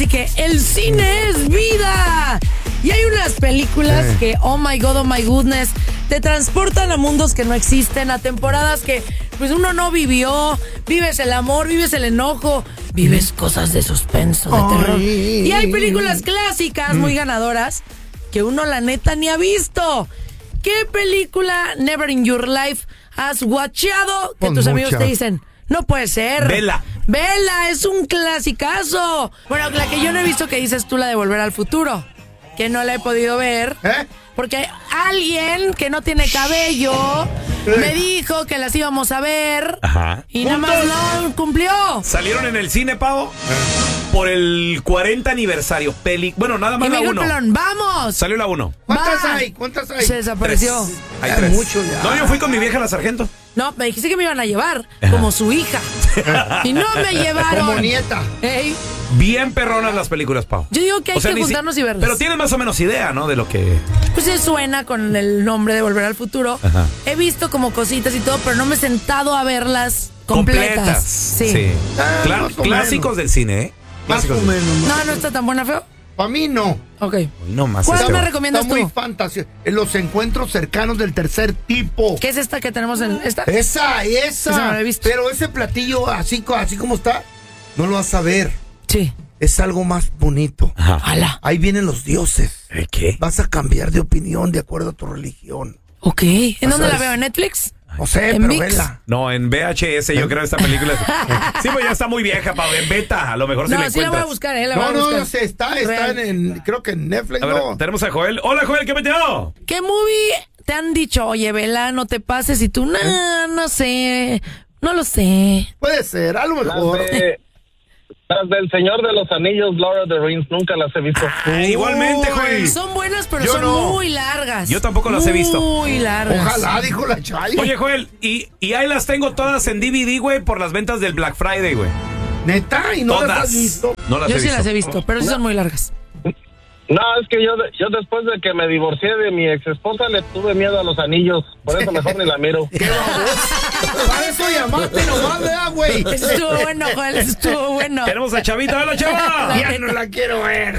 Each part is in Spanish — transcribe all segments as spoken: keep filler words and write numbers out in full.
Así que el cine es vida. Y hay unas películas eh. que, oh my God, oh my goodness, te transportan a mundos que no existen, a temporadas que pues uno no vivió. Vives el amor, vives el enojo, vives cosas de suspenso, de Ay. terror. Y hay películas clásicas muy ganadoras que uno la neta ni ha visto. ¿Qué película Never in Your Life has watchado que Con tus mucha. amigos te dicen, no puede ser? Vela. Vela, es un clasicazo. Bueno, la que yo no he visto que dices tú, la de Volver al Futuro, que no la he podido ver. ¿Eh? Porque alguien que no tiene cabello ¿Eh? me dijo que las íbamos a ver. Ajá. Y nada más no cumplió. Salieron en el cine, Pavo, por el cuarenta aniversario. Peli... Bueno, nada más Y la Miguel uno. Pelón, ¡vamos! Salió la uno. ¿Cuántas Va. hay? ¿Cuántas hay? Se desapareció. Tres. Hay Ya tres. mucho ya. No, yo fui con mi vieja la sargento. No, me dijiste que me iban a llevar como su hija. Y no me llevaron. Como nieta. Ey, Bien perronas las películas, Pau. yo digo que hay O sea, que ni si- juntarnos y verlas. Pero tienes más o menos idea, ¿no? De lo que... Pues se suena con el nombre de Volver al Futuro. Ajá. He visto como cositas y todo, pero no me he sentado a verlas completas. Sí. Ah, Cla- más o clásicos menos. del cine, ¿eh? Más o Clásicos del- menos. No, no está tan buena, feo. Para mí no. Ok. No más. ¿Cuál este me va. recomiendas Está muy tú? fantasioso. En los encuentros cercanos del tercer tipo. ¿Qué es esta que tenemos en esta? Esa, esa. Esa no la he visto. Pero ese platillo, así, co- así como está, no lo vas a ver. Sí. Es algo más bonito. Ajá. Ala. Ahí vienen los dioses. ¿Eh, ¿Qué? Vas a cambiar de opinión de acuerdo a tu religión. Ok. ¿En dónde sea, la es- veo? ¿En Netflix? No sé, ¿En pero Vix? vela. No, en V H S yo creo esta película. Sí, pues ya está muy vieja, Pau. En beta, a lo mejor se No, la sí la voy a encuentras. buscar, ¿eh? La No, voy a no, buscar. no sé, está, está en, Real. en- creo que en Netflix, A ver, no. tenemos a Joel. Hola, Joel, ¿qué metido? ¿Qué movie te han dicho? Oye, vela, no te pases. Y tú, nah, no sé. No lo sé. Puede ser, a lo Las, mejor. de, las del Señor de los Anillos, Lord of the Rings, nunca las he visto. Ah, igualmente, Uy. Joel. Son buenas, pero Yo son no. muy largas. Yo tampoco las he visto. Muy largas. Ojalá, dijo la Chayo. Oye, Joel, y, y ahí las tengo todas en D V D, güey, por las ventas del Black Friday, güey. Neta, y no las Todas. has visto. No las Yo he sí visto. las he visto, pero sí son muy largas. No, es que yo, yo después de que me divorcié de mi ex esposa le tuve miedo a los anillos. Por eso mejor ni la miro. ¿Qué baboso? Para eso llamaste nomás, ¿verdad, güey? Eso estuvo bueno, Joel, eso estuvo bueno. Tenemos a Chavita. Hola, Chava. Ya no la quiero ver.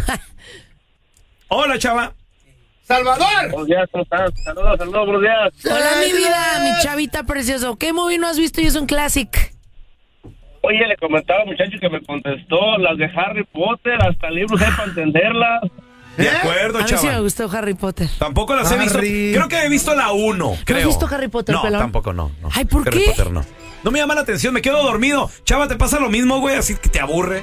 Hola, Chava. ¡Salvador! Buenos días, ¿cómo estás? Saludos, saludos, buenos días. Hola, mi vida, mi chavita precioso. ¿Qué movie no has visto y es un classic? Oye, le comentaba al muchacho que me contestó las de Harry Potter, hasta libros hay para entenderlas. De ¿Eh? acuerdo, A mí sí me Chava. gustó Harry Potter. Tampoco las he visto. Harry. Creo que he visto la uno, creo. visto Harry Potter, No, pelón? tampoco, no, no. Ay, ¿por Harry qué? Potter, no. No me llama la atención, me quedo dormido. Chava, ¿te pasa lo mismo, güey? Así que te aburre.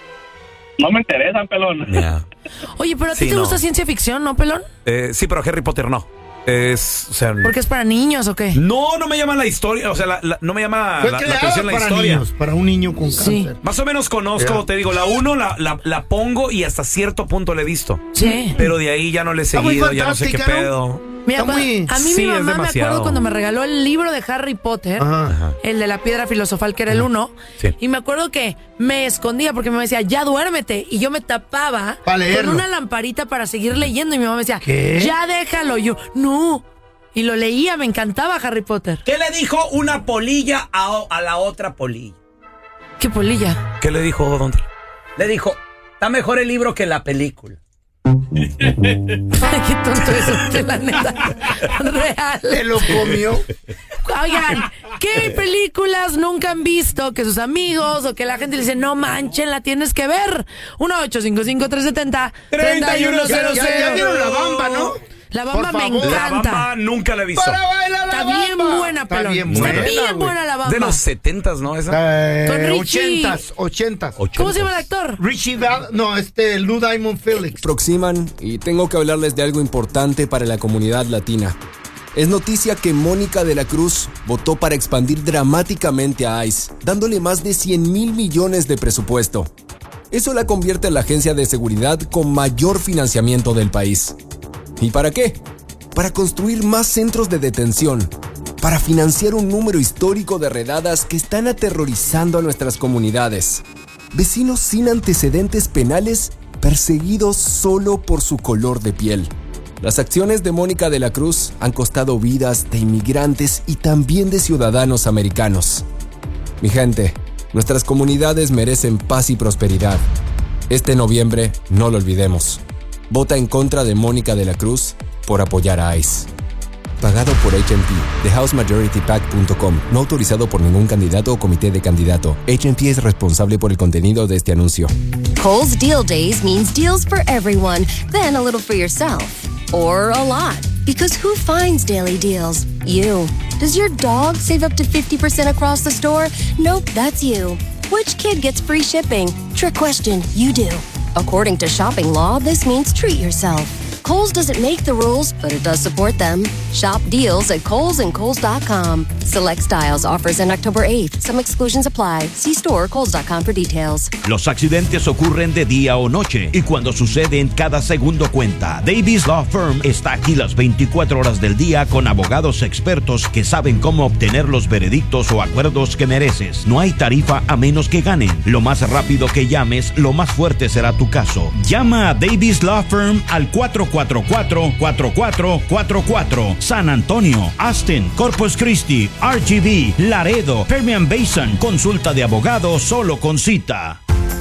No me interesan, pelón. Ya. Oye, pero a ti Sí, te no. gusta ciencia ficción, ¿no, pelón? Eh, sí, pero Harry Potter no. Es, o sea... Porque es para niños, ¿o qué? No, no me llama la historia, o sea, la- la- no me llama Fue la, la creada atención la para historia. niños, para un niño con Sí. cáncer. Más o menos conozco, Ya. te digo, la uno la, la, la pongo y hasta cierto punto la he visto. Sí. Pero de ahí ya no le he Está muy seguido, ya no sé qué fantástica, ¿no? pedo. Mira, Está muy- a mí Sí, mi es mamá me demasiado. acuerdo cuando me regaló el libro de Harry Potter, Ajá. el de la piedra filosofal, que era el uno, Sí. y me acuerdo que me escondía porque me decía, ya duérmete, y yo me tapaba Pa' leerlo. con una lamparita para seguir leyendo, y mi mamá me decía, ¿Qué? ya déjalo, y yo, no, y lo leía, me encantaba Harry Potter. ¿Qué le dijo una polilla a, a la otra polilla? Qué polilla. ¿Qué le dijo Don Tela? Le dijo, está mejor el libro que la película. Ay, qué tonto eso, que la neta, real. Se lo comió. Oigan, ¿qué películas nunca han visto que sus amigos o que la gente le dice, no manchen, la tienes que ver? uno ocho cinco cinco tres siete cero tres uno cero Ya, ya, ya vieron la bamba, ¿no? La bamba Por me favor. La encanta. bamba nunca la he visto. Para bailar la Está bamba. bien buena, Está pelón. bien Está buena, bien güey. buena la bamba. De los setentas, ¿no? Esa. Eh, Con Richie. ochentas, ochentas. ¿Cómo se llama el actor? Richie Val, no, este, Lou Diamond Felix. Aproximan y tengo que hablarles de algo importante para la comunidad latina. Es noticia que Mónica de la Cruz votó para expandir dramáticamente a ICE, dándole más de cien mil millones de presupuesto. Eso la convierte en la agencia de seguridad con mayor financiamiento del país. ¿Y para qué? Para construir más centros de detención, para financiar un número histórico de redadas que están aterrorizando a nuestras comunidades. Vecinos sin antecedentes penales perseguidos solo por su color de piel. Las acciones de Mónica de la Cruz han costado vidas de inmigrantes y también de ciudadanos americanos. Mi gente, nuestras comunidades merecen paz y prosperidad. Este noviembre, no lo olvidemos. Vota en contra de Mónica de la Cruz por apoyar a ICE. Pagado por H and P, the house majority pac punto com. No autorizado por ningún candidato o comité de candidato. H and P es responsable por el contenido de este anuncio. Kohl's Deal Days means deals for everyone, then a little for yourself. Or a lot. Because who finds daily deals? You. Does your dog save up to fifty percent across the store? Nope, that's you. Which kid gets free shipping? Trick question, you do. According to shopping law, this means treat yourself. Kohl's doesn't make the rules, but it does support them. Shop deals at Kohl's and Kohl's dot com. Select styles, offers end October eighth. Some exclusions apply. See store or Kohl's dot com for details. Los accidentes ocurren de día o noche y cuando suceden cada segundo cuenta. Davis Law Firm está aquí las veinticuatro horas del día con abogados expertos que saben cómo obtener los veredictos o acuerdos que mereces. No hay tarifa a menos que ganen. Lo más rápido que llames, lo más fuerte será tu caso. Llama a Davis Law Firm al cuatro cuatro cuatro, cuatro cuatro cuatro cuatro. San Antonio, Austin, Corpus Christi, R G V, Laredo, Permian Basin. Consulta de abogado solo con cita.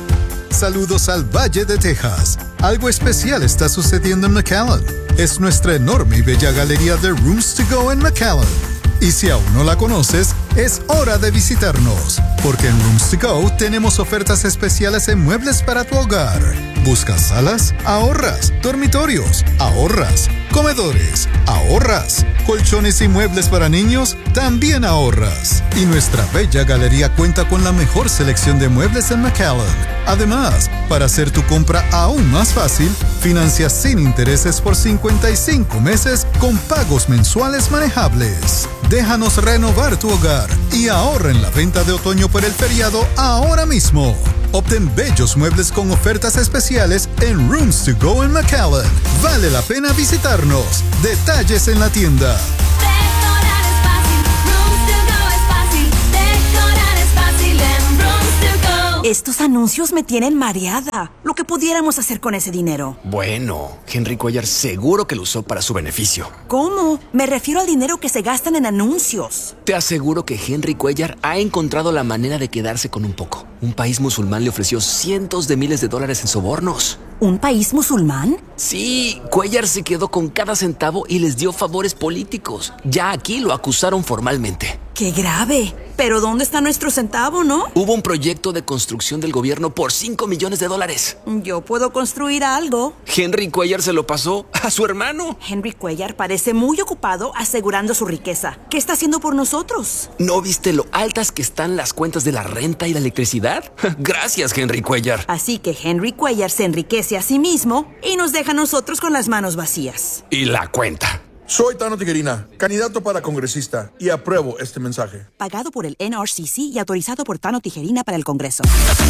Saludos al Valle de Texas. Algo especial está sucediendo en McAllen. Es nuestra enorme y bella galería de Rooms to Go en McAllen. Y si aún no la conoces, es hora de visitarnos, porque en Rooms to Go tenemos ofertas especiales en muebles para tu hogar. ¿Buscas salas? Ahorras. ¿Dormitorios? Ahorras. ¿Comedores? Ahorras. ¿Colchones y muebles para niños? También ahorras. Y nuestra bella galería cuenta con la mejor selección de muebles en McAllen. Además, para hacer tu compra aún más fácil, financia sin intereses por cincuenta y cinco meses con pagos mensuales manejables. Déjanos renovar tu hogar y ahorra en la venta de otoño por el feriado ahora mismo. Obtén bellos muebles con ofertas especiales en Rooms to Go en McAllen. Vale la pena visitarnos. Detalles en la tienda. Decorar es fácil, Rooms to Go es fácil. Decorar es fácil en Rooms to Go. Estos anuncios me tienen mareada. Lo que pudiéramos hacer con ese dinero. Bueno, Henry Cuellar seguro que lo usó para su beneficio. ¿Cómo? Me refiero al dinero que se gastan en anuncios. Te aseguro que Henry Cuellar ha encontrado la manera de quedarse con un poco. Un país musulmán le ofreció cientos de miles de dólares en sobornos. ¿Un país musulmán? Sí, Cuellar se quedó con cada centavo y les dio favores políticos. Ya aquí lo acusaron formalmente. ¡Qué grave! Pero ¿dónde está nuestro centavo, no? Hubo un proyecto de construcción del gobierno por cinco millones de dólares. Yo puedo construir algo. Henry Cuellar se lo pasó a su hermano. Henry Cuellar parece muy ocupado asegurando su riqueza. ¿Qué está haciendo por nosotros? ¿No viste lo altas que están las cuentas de la renta y la electricidad? Gracias, Henry Cuellar. Así que Henry Cuellar se enriquece a sí mismo y nos deja a nosotros con las manos vacías. Y la cuenta. Soy Tano Tijerina, candidato para congresista, y apruebo este mensaje. Pagado por el N R C C y autorizado por Tano Tijerina para el Congreso.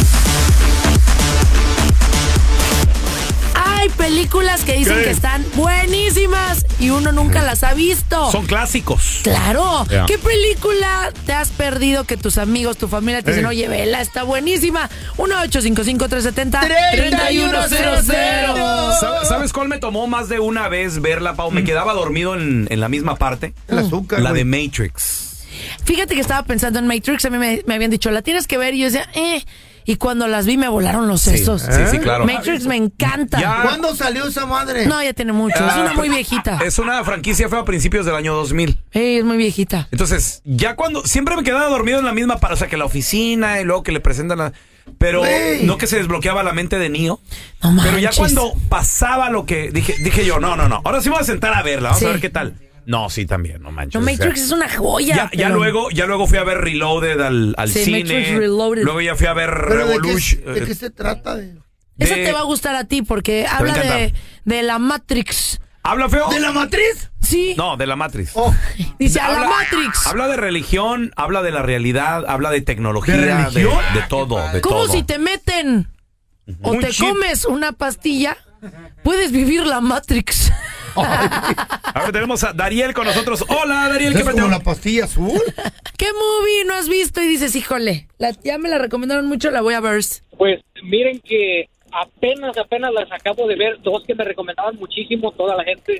Hay películas que dicen ¿Qué? que están buenísimas y uno nunca las ha visto. Son clásicos. Claro. Yeah. ¿Qué película te has perdido que tus amigos, tu familia te dicen, Eh. oye, vela, está buenísima? uno ocho cinco cinco tres siete cero treinta y uno cero cero. ¿Sab- ¿Sabes cuál me tomó más de una vez verla, Pau? Me quedaba dormido en, en la misma parte. El azúcar, La güey. de Matrix. Fíjate que estaba pensando en Matrix, a mí me, me habían dicho, la tienes que ver, y yo decía, eh. Y cuando las vi me volaron los Sí, sesos. sí, sí, claro. Matrix me encanta. Ya. ¿Cuándo salió esa madre? No, ya tiene mucho. Es una muy viejita. Es una franquicia, fue a principios del año dos mil. Sí, es muy viejita. Entonces, ya cuando... Siempre me quedaba dormido en la misma parte, o sea, que la oficina y luego que le presentan la... Pero Güey. no que se desbloqueaba la mente de Neo. No manches. Pero ya cuando pasaba lo que... Dije, dije yo, no, no, no. Ahora sí me voy a sentar a verla. Vamos Sí. a ver qué tal. No, sí, también, no manches. No, o sea, Matrix es una joya. Ya, ya pero- luego, ya luego fui a ver Reloaded al, al Sí, cine. Matrix Reloaded. Luego ya fui a ver ¿Pero de qué, Revolution. de qué se trata? De... Esa de- te va a gustar a ti porque va a habla de, encantar. de la Matrix. ¿Habla feo? ¿De la matriz? Sí. No, de la Matrix. Oh, Dice, a la Habla- Matrix. Habla de religión, habla de la realidad, habla de tecnología, ¿De de, religión? de todo, de ¿Cómo todo. si te meten o Un te chip. comes una pastilla, puedes vivir la Matrix? Ahora tenemos a Dariel con nosotros. Hola, Dariel, ¿qué ¿es como peteo? la pastilla azul? ¿Qué movie no has visto? Y dices, híjole, la, ya me la recomendaron mucho, la voy a ver. Pues miren que apenas, apenas las acabo de ver, dos que me recomendaban muchísimo toda la gente.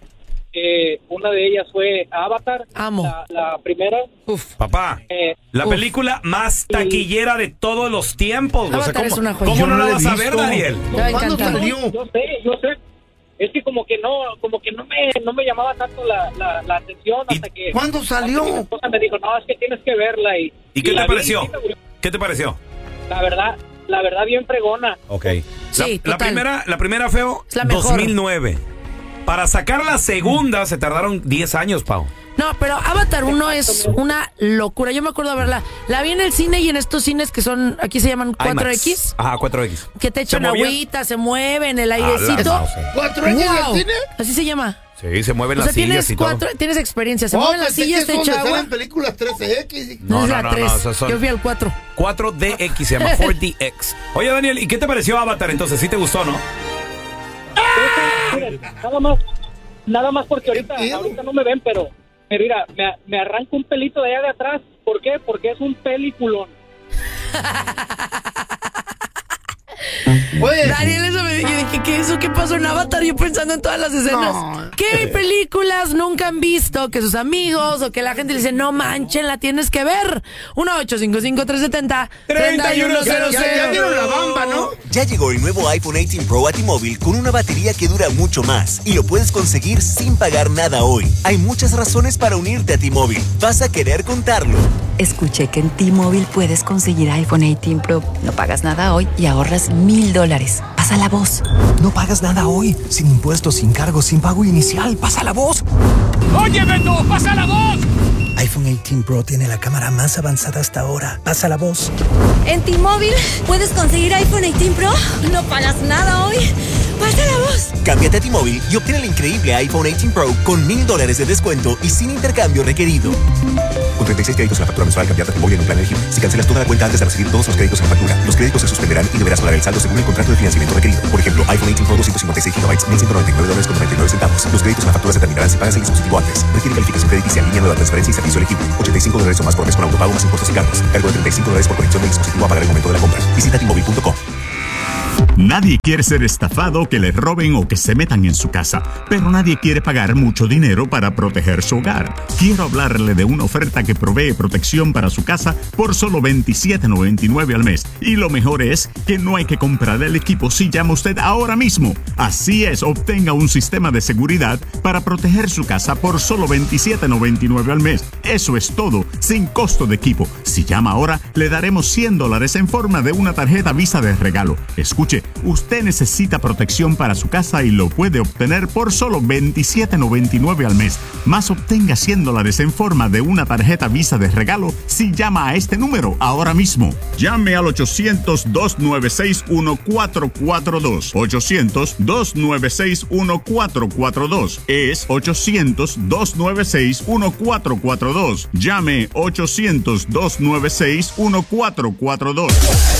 Eh, una de ellas fue Avatar. Amo. La, la primera. Uf. Papá, Eh, la Uf. película más taquillera de todos los tiempos. O sea, Avatar ¿cómo, es una joya. ¿cómo Yo no no la la he vas a ver, visto. Daniel? Te va a ¿Cuándo encantar. salió? Yo sé, yo sé. Es que como que no, como que no me, no me llamaba tanto la, la, la atención ¿Y hasta que... ¿Cuándo salió? hasta que mi esposa me dijo, no, es que tienes que verla. ¿Y, ¿Y qué la te vi, pareció? sí me gustó. ¿Qué te pareció? La verdad, la verdad bien fregona. Ok. Sí, la, la total. primera, la primera, Feo, Es la mejor. dos mil nueve. Para sacar la segunda se tardaron diez años, Pau. No, pero Avatar uno es una locura. Yo me acuerdo de verla. La vi en el cine y en estos cines que son, aquí se llaman cuatro X, Ajá, cuatro X. que te echan ¿Se movía? agüita, se mueven, el airecito. Ah, la mouse. ¿Cuatro años Wow. del cine? Así se llama. Sí, se mueven O sea, las sillas tienes y todo. cuatro, tienes experiencia. Se Oh, mueven las pensé sillas, que te es donde echa agua. salen películas trece X. No, No, es no, la no, tres. no, esos son- Yo fui al cuatro. cuatro D X se llama, cuatro D X. Oye, Daniel, ¿y qué te pareció Avatar entonces? ¿Sí te gustó, no? Miren, nada más, nada más porque ahorita, ¿Qué pedo? ahorita no me ven, pero, pero mira, me, me arranco un pelito de allá de atrás. ¿Por qué? Porque es un peliculón. Oye, Daniel, eso me yo dije, ¿qué eso? ¿Qué pasó en Avatar? Yo pensando en todas las escenas. No. ¿Qué películas nunca han visto? Que sus amigos o que la gente le dice, no manchen, la tienes que ver. uno ocho cinco cinco tres siete cero treinta y uno cero ya, ya vieron la bamba, ¿no? Ya llegó el nuevo iPhone dieciocho Pro a T-Mobile con una batería que dura mucho más y lo puedes conseguir sin pagar nada hoy. Hay muchas razones para unirte a T-Mobile. Vas a querer contarlo. Escuché que en T-Mobile puedes conseguir iPhone dieciocho Pro. No pagas nada hoy y ahorras mil dólares. Pasa la voz. No pagas nada hoy. Sin impuestos, sin cargos, sin pago inicial. Pasa la voz. ¡Oye, Beto! ¡Pasa la voz! iPhone dieciocho Pro tiene la cámara más avanzada hasta ahora. Pasa la voz. En T-Mobile puedes conseguir iPhone dieciocho Pro. No pagas nada hoy. Pasa la voz. Cámbiate a T-Mobile y obtén el increíble iPhone dieciocho Pro con mil dólares de descuento y sin intercambio requerido. Con treinta y seis créditos en la factura mensual, cambiate a T-Mobile en un plan elegible. Si cancelas toda la cuenta antes de recibir todos los créditos en la factura, los créditos se suspenderán y deberás pagar el saldo según el contrato de financiamiento requerido. Por ejemplo, iPhone dieciocho Pro doscientos cincuenta y seis gigabytes, mil ciento noventa y nueve dólares con noventa y nueve centavos. Los créditos en la factura se terminarán si pagas el dispositivo antes. Requiere calificación crediticia, línea nueva, transferencia y servicio elegible. ochenta y cinco dólares o más por mes con autopago más impuestos y cargos. Cargo de treinta y cinco dólares por conexión del dispositivo a pagar el momento de la compra. Visita T Mobile punto com. Nadie quiere ser estafado, que le roben o que se metan en su casa, pero nadie quiere pagar mucho dinero para proteger su hogar. Quiero hablarle de una oferta que provee protección para su casa por solo veintisiete noventa y nueve al mes. Y lo mejor es que no hay que comprar el equipo si llama usted ahora mismo. Así es, obtenga un sistema de seguridad para proteger su casa por solo veintisiete noventa y nueve al mes. Eso es todo, sin costo de equipo. Si llama ahora, le daremos cien dólares en forma de una tarjeta Visa de regalo. Escuche, usted necesita protección para su casa y lo puede obtener por solo veintisiete noventa y nueve al mes. Más obtenga cien dólares en forma de una tarjeta Visa de regalo si llama a este número ahora mismo. Llame al ochocientos, dos nueve seis, uno cuatro cuatro dos. ochocientos, dos nueve seis, uno cuatro cuatro dos. Es ochocientos, dos nueve seis, uno cuatro cuatro dos. Llame ochocientos, dos nueve seis, uno cuatro cuatro dos.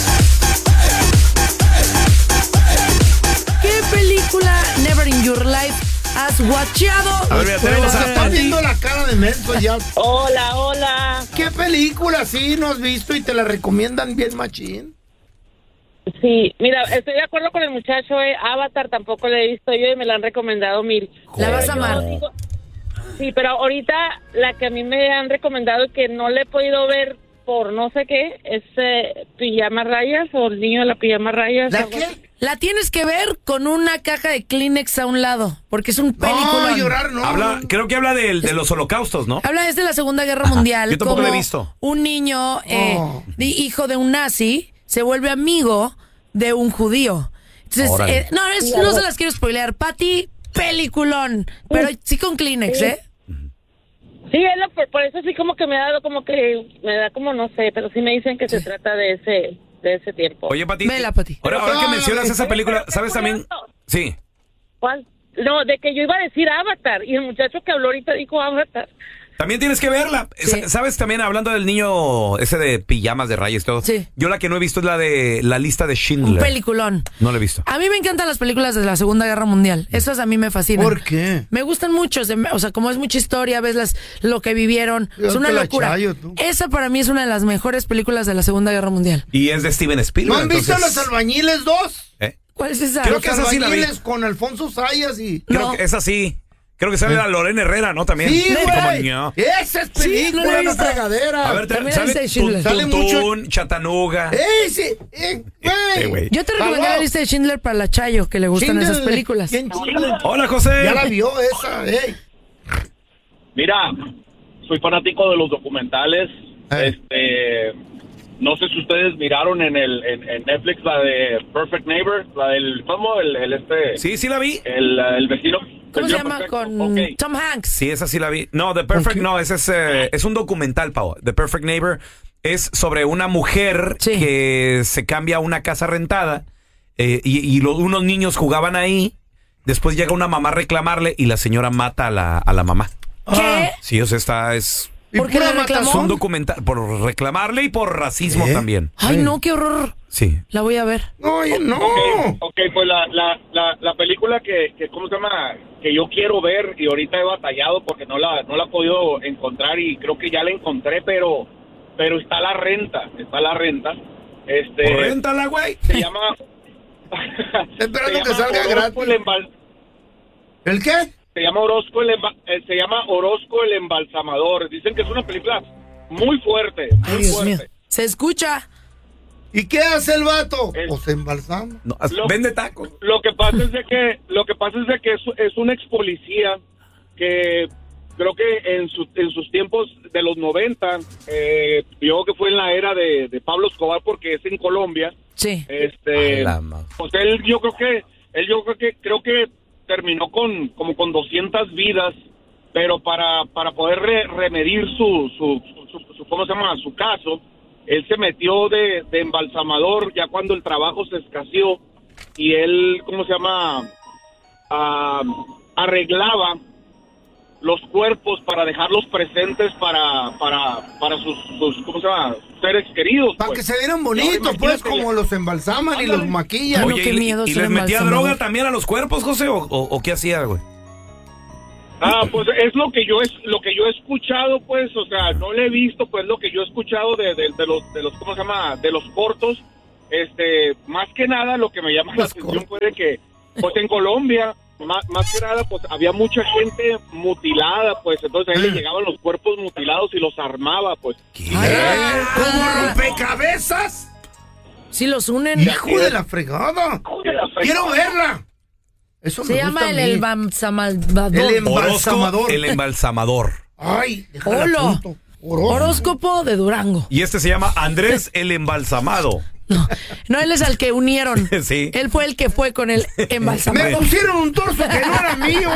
Película Never in Your Life has watchado. A ver, mira, tenemos a Está viendo la cara de menso ya. Hola, hola. ¿Qué película sí no has visto y te la recomiendan bien machín? Sí, mira, estoy de acuerdo con el muchacho, eh. Avatar tampoco la he visto yo y me la han recomendado mil. La vas a amar. Digo, sí, pero ahorita la que a mí me han recomendado y que no le he podido ver por no sé qué es eh, Pijama Rayas o El niño de la Pijama Rayas. ¿La qué? La tienes que ver con una caja de Kleenex a un lado, porque es un película. No, llorar no. Habla, creo que habla del- de, los holocaustos, ¿no? Habla desde la Segunda Guerra Mundial. Yo tampoco como la he visto. Un niño, eh, Oh. de- hijo de un nazi, se vuelve amigo de un judío. Entonces, Órale. eh, no, es- no se las quiero spoilear. Patty, peliculón. Pero sí con Kleenex, Sí. ¿eh? Sí, es lo- por, por eso sí como que me ha dado como que, me da como no sé, pero sí me dicen que se trata de ese de ese tiempo. Oye, Pati. Vela, Pati. Ahora, ahora que No, mencionas no, esa no, película, no, ¿sabes no, también? Sí. ¿Cuál? No, de que yo iba a decir Avatar y el muchacho que habló ahorita dijo Avatar. También tienes que verla. Sa- ¿Sabes también, hablando del niño ese de pijamas de rayas y todo? Sí. Yo la que no he visto es la de La lista de Schindler. Un peliculón. No la he visto. A mí me encantan las películas de la Segunda Guerra Mundial. Esas a mí me fascinan. ¿Por qué? Me gustan mucho. se me- O sea, como es mucha historia, ves las, lo que vivieron. Yo es una te la locura. chayo, tú. Esa para mí es una de las mejores películas de la Segunda Guerra Mundial. Y es de Steven ¿No Spielberg. han visto entonces- Los Albañiles dos? ¿Eh? ¿Cuál es esa? Creo Los que esa sí la vi. Albañiles con Alfonso Sayas y... Creo que esa sí. Creo que sale ¿Eh? la Lorena Herrera, ¿no? También. Sí, Como güey. niño. Esa es película, Sí, no la he no visto. fregadera. A ver, te- También sale la lista de Schindler. Tun- Sale mucho- Tuntún, Chatanuga. ¡Ey, sí! ¡Eh, Este, güey! güey. Yo te recomendé Aló. la lista de Schindler para la Chayo, que le gustan Schindler, esas películas. ¿quién Schindler? Hola, José. Ya la vio esa, ey. Mira, soy fanático de los documentales. Eh. Este, no sé si ustedes miraron en el en, en Netflix la de Perfect Neighbor, la del ¿cómo? El, el este. Sí, sí la vi. El, el vecino. ¿Cómo el se vecino llama? perfecto. Con Ok. Tom Hanks. Sí, esa sí la vi. No, The Perfect, no, ese es, eh, es un documental, Pau. The Perfect Neighbor es sobre una mujer Sí. que se cambia a una casa rentada eh, y, y lo- unos niños jugaban ahí. Después llega una mamá a reclamarle y la señora mata a la, a la mamá. ¿Qué? Sí, o sea, esta es... ¿Y ¿Por qué pura le reclamó? Es un documental por reclamarle y por racismo ¿Eh? también. Ay, no, qué horror. Sí. La voy a ver. No, oye, no. Ok, ok, pues la, la, la, la película que, que, ¿cómo se llama? Que yo quiero ver y ahorita he batallado porque no la, no la he podido encontrar y creo que ya la encontré, pero, pero está a la renta, está a la renta. Este, Réntala, güey. se llama... Esperando se que llama salga Orozco gratis. el embal- ¿El qué? Se llama Orozco el, emba- eh, se llama Orozco el embalsamador. Dicen que es una película muy fuerte, muy Ay, Dios fuerte. mío. Se escucha. ¿Y qué hace el vato? El- Pues se embalsama. No, Lo- vende tacos. Lo que pasa es de que lo que pasa es de que es, es un ex policía que creo que en, su- en sus tiempos de los noventa, eh, yo que fue en la era de, de Pablo Escobar porque es en Colombia. Sí. Este, Ay, la ma- pues él yo creo que él yo creo que creo que terminó con como con doscientas vidas, pero para para poder re- remedir su su, su su ¿cómo se llama? Su caso, él se metió de, de embalsamador ya cuando el trabajo se escaseó y él ¿cómo se llama? Ah, arreglaba los cuerpos para dejarlos presentes para para para sus, sus ¿cómo se llama? Seres queridos. Para pues. que se vieran Y bonitos, ahora pues, imagínate, como los embalsaman y Ándale. los maquillan. Oye, Oye, qué ¿y, miedo y ser les metía embalsamador. droga también a los cuerpos, José? ¿O, o, o qué hacía, güey? Ah, pues es lo que yo es lo que yo he escuchado, pues, o sea, no le he visto, pues lo que yo he escuchado de, de, de los de los ¿cómo se llama? De los cortos, este, más que nada lo que me llama la atención fue de que, pues en Colombia, más, más que nada, pues había mucha gente mutilada, pues, entonces a él le llegaban los cuerpos mutilados y los armaba, pues. ¿Como rompecabezas? Sí, los unen. Hijo de la fregada. Quiero verla. Eso Se me llama gusta el a mí. embalsamador. El embalsamador. Orozco, el embalsamador. Ay, déjala Holo. apunto. Orozco. Horóscopo de Durango. Y este se llama Andrés el Embalsamado. No, él es al que unieron. Sí. Él fue el que fue con el Me embalsamador. pusieron un torso que no era mío.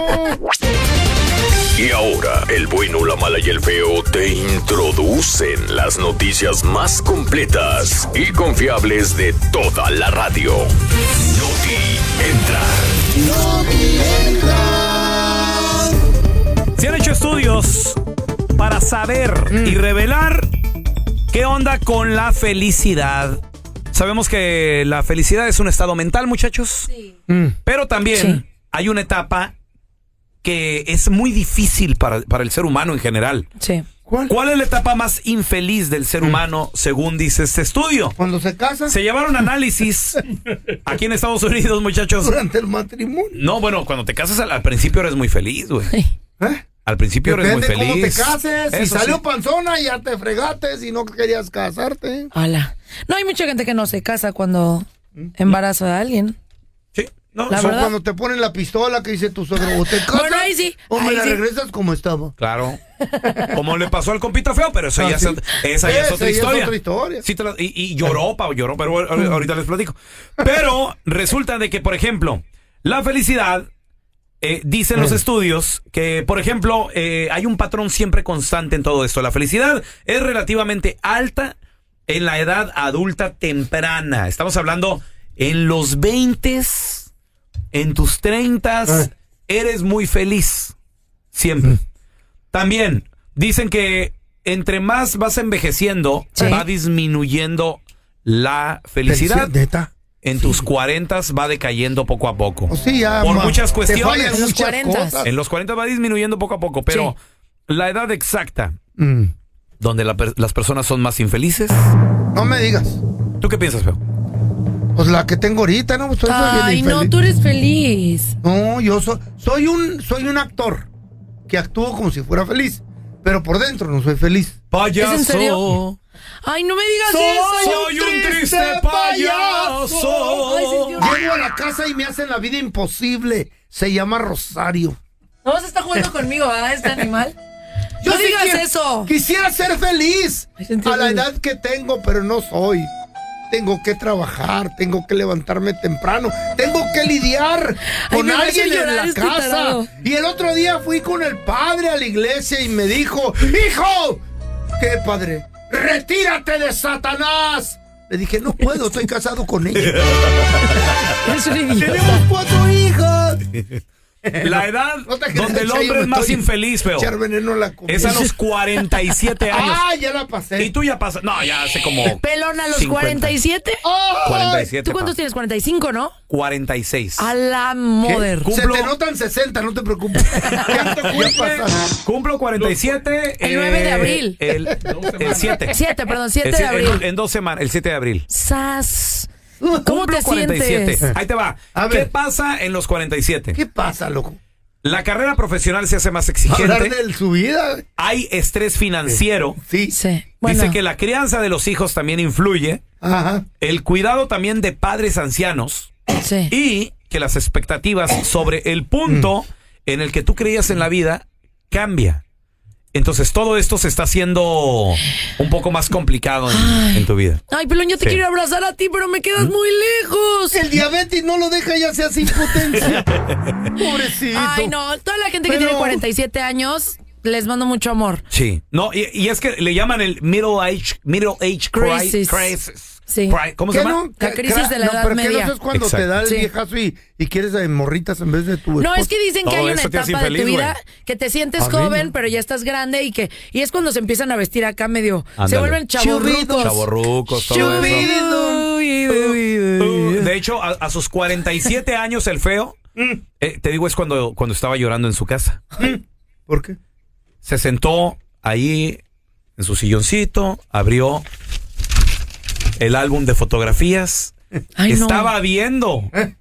Y ahora, el bueno, la mala y el feo te introducen las noticias más completas y confiables de toda la radio. Noti Entra. Se han hecho estudios para saber y revelar qué onda con la felicidad. Sabemos que la felicidad es un estado mental, muchachos. Sí. Pero también Sí. hay una etapa que es muy difícil para, para el ser humano en general. Sí. ¿Cuál? ¿Cuál es la etapa más infeliz del ser humano, según dice este estudio? Cuando se casa. Se llevaron análisis aquí en Estados Unidos, muchachos. Durante el matrimonio. No, bueno, cuando te casas al, al principio eres muy feliz, güey. ¿Eh? Al principio eres muy Depende feliz. cómo te cases. Si Eso salió sí. panzona, ya te fregaste. Si no querías casarte. Hola. No, hay mucha gente que no se casa cuando embaraza a alguien. Sí. No, La Eso verdad. cuando te ponen la pistola que dice tu suegro, o te casas Bueno, ahí sí, o me ahí la sí. regresas como estaba. Claro. Como le pasó al compita feo, pero eso Ah, ya, sí. es, esa ya es Esa otra ya es historia. otra historia. Sí te la- y, y lloró, Pau, lloró, pero ahor- ahorita les platico. Pero resulta de que, por ejemplo, la felicidad, eh, dicen los estudios que, por ejemplo, eh, hay un patrón siempre constante en todo esto. La felicidad es relativamente alta en la edad adulta temprana. Estamos hablando en los veintes, en tus treintas, eres muy feliz. Siempre. También dicen que entre más vas envejeciendo, Sí. va disminuyendo la felicidad. Neta. En tus cuarentas va decayendo poco a poco. O sí, ya, Por ma, muchas te cuestiones. fallan En los muchas cuarentas. cosas. En los cuarenta va disminuyendo poco a poco, pero la edad exacta Mm. donde la per- las personas son más infelices. No me digas. ¿Tú qué piensas, Feo? Pues la que tengo ahorita, ¿no? Soy, soy bien Ay, no, infeliz. tú eres feliz. No, yo soy, soy un, soy un actor. que actúo como si fuera feliz, pero por dentro no soy feliz. Payaso. ¿Es en serio? Ay, no me digas Soy eso. Soy un triste payaso. Ay, señor. Llego a la casa y me hacen la vida imposible. Se llama Rosario. No se está jugando conmigo, ¿verdad? Este animal. Yo no sí digas quiero- eso. Quisiera ser feliz Ay, se entiende. a la edad que tengo, pero no soy. Tengo que trabajar, tengo que levantarme temprano, tengo que lidiar Ay, con me va a hacer alguien en llorar la este casa. tarado. Y el otro día fui con el padre a la iglesia y me dijo, ¡hijo! ¿Qué padre? ¡Retírate de Satanás! Le dije, no puedo, estoy casado con ella. Eres un idiota. Tenemos cuatro hijas. La edad No te creas, donde el Chayo, hombre me es más estoy- infeliz, feo, Echar veneno a la comida. es a los cuarenta y siete años. Ah, ya la pasé. Y tú ya pasas. No, ya hace como Pelón a los cincuenta. cuarenta y siete. cuarenta y siete. ¿Tú cuántos pa. tienes? cuarenta y cinco, ¿no? cuarenta y seis. A la ¿Qué? moder. Se Cumplo- te notan sesenta, no te preocupes. Ya te voy a pasar. Cumplo cuarenta y siete. El nueve de abril. El, el siete. siete, perdón, siete El de sie- abril. En, en dos semanas, el siete de abril. Sas. ¿Cómo Cumplo te cuarenta y siete. sientes? Ahí te va. A ¿Qué ver. pasa en los cuarenta y siete? ¿Qué pasa, loco? La carrera profesional se hace más Hablar exigente. de su vida. Hay estrés financiero. Sí. Sí. Bueno, Dice que la crianza de los hijos también influye. Ajá. El cuidado también de padres ancianos. sí. Y que las expectativas sobre el punto en el que tú creías en la vida cambia. Entonces todo esto se está haciendo un poco más complicado en, en tu vida. Ay, Pelón, yo te Sí. quiero abrazar a ti, pero me quedas muy lejos. El diabetes no lo deja, ya se hace impotencia. Pobrecito. Ay, no. Toda la gente que Pero- tiene cuarenta y siete años, les mando mucho amor. Sí. No, y, y es que le llaman el middle age, middle age cri- Crisis. crisis. Sí. Cri- ¿Cómo se ¿Qué llama? no? La crisis de la no, edad pero ¿qué media. no es cuando Exacto. te da el Sí. viejazo y, y quieres de morritas en vez de tu No, esposa? es que dicen que Todo hay una eso te hace etapa de tu infeliz, vida güey. que te sientes A mí joven, no. pero ya estás grande y que y es cuando se empiezan a vestir acá medio. Se Ándale. vuelven chavorrucos. Chavorrucos, todo eso. Chupido. Uh, De hecho, a, a sus cuarenta y siete años, el feo, eh, te digo, es cuando, cuando estaba llorando en su casa. ¿Por qué? Se sentó ahí en su silloncito, abrió el álbum de fotografías. Ay, no. Estaba viendo ¿Eh?